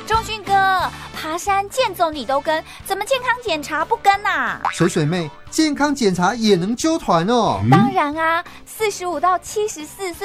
仲勋哥，爬山健走你都跟，怎么健康检查不跟啊？ 水水妹，健康检查也能揪团哦？ 当然啊，45到74岁